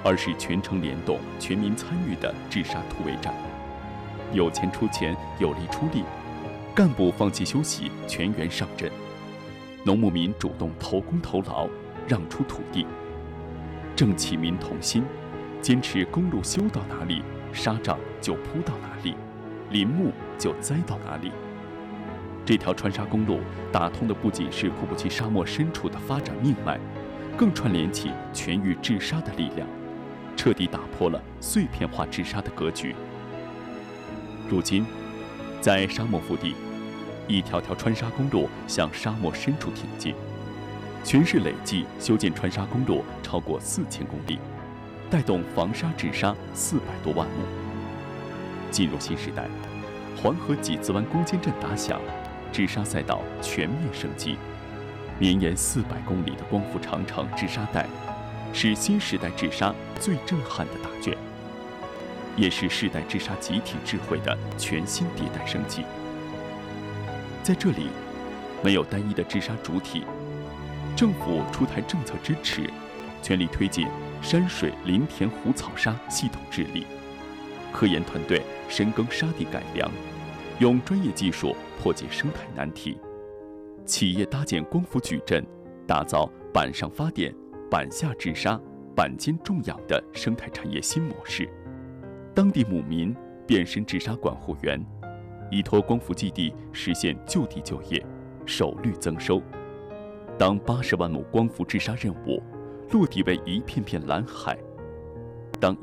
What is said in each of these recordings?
而是全城联动、全民参与的治沙突围战。有钱出钱，有力出力，干部放弃休息，全员上阵；农牧民主动投工投劳，让出土地。政企民同心，坚持公路修到哪里，沙障就铺到哪里，林木就栽到哪里。这条川沙公路打通的不仅是库布齐沙漠深处的发展命脉，更串联起全域治沙的力量，彻底打破了碎片化治沙的格局。如今，在沙漠腹地，一条条川沙公路向沙漠深处挺进，全市累计修建川沙公路超过4000公里，带动防沙治沙400多万亩。进入新时代，黄河几字湾攻坚战打响，治沙赛道全面升级，绵延400公里的光复长城治沙带，是新时代治沙最震撼的答卷，也是世代治沙集体智慧的全新迭代升级。在这里，没有单一的治沙主体，政府出台政策支持，全力推进山水林田湖草沙系统治理，科研团队深耕沙地改良，用专业技术破解生态难题，企业搭建光伏矩阵，打造板上发电、板下治沙、板间种养的生态产业新模式。当地牧民变身治沙管护员，依托光伏基地实现就地就业，首率增收。当80万亩光伏治沙任务落地为一片片蓝海，当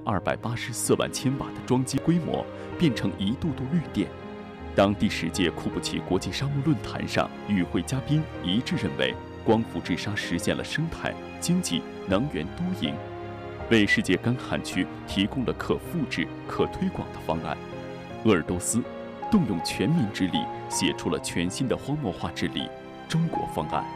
1284万千瓦的装机规模变成一度度绿电，当第10届库布齐国际沙漠论坛上与会嘉宾一致认为光伏治沙实现了生态、经济、能源多赢，为世界干旱区提供了可复制、可推广的方案，鄂尔多斯动用全民之力写出了全新的荒漠化治理中国方案。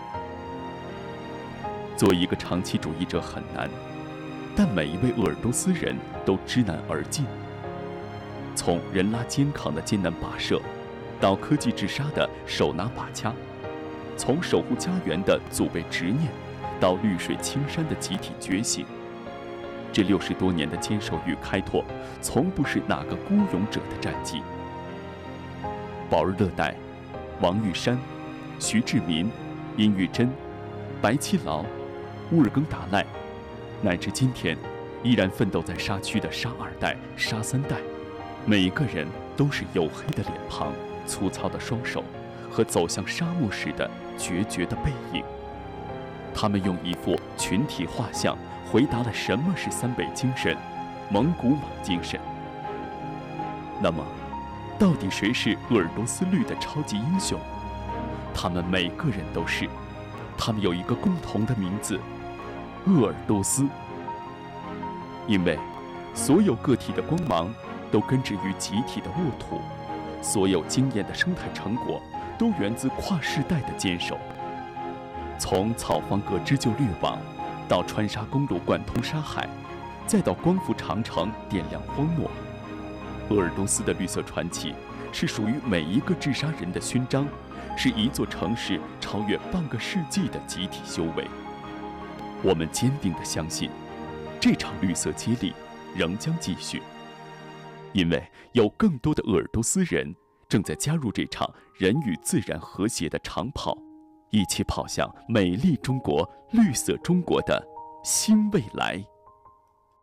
做一个长期主义者很难，但每一位鄂尔多斯人都知难而进。从人拉肩扛的艰难跋涉，到科技治沙的手拿把掐；从守护家园的祖辈执念，到绿水青山的集体觉醒。这60多年的坚守与开拓，从不是哪个孤勇者的战绩。宝日乐代、王玉山、徐志民、殷玉珍、白七劳、乌尔更达赖，乃至今天依然奋斗在沙区的沙2代、沙3代，每一个人都是黝黑的脸庞、粗糙的双手和走向沙漠时的决绝的背影。他们用一幅群体画像回答了什么是三北精神、蒙古马精神。那么，到底谁是鄂尔多斯绿的超级英雄？他们每个人都是，他们有一个共同的名字——鄂尔多斯。因为所有个体的光芒都根植于集体的沃土，所有惊艳的生态成果都源自跨世代的坚守。从草方阁织就绿网，到川沙公路贯通沙海，再到光复长城点亮荒漠，鄂尔多斯的绿色传奇是属于每一个治沙人的勋章，是一座城市超越半个世纪的集体修为。我们坚定地相信，这场绿色接力仍将继续，因为有更多的鄂尔多斯人正在加入这场人与自然和谐的长跑，一起跑向美丽中国、绿色中国的新未来。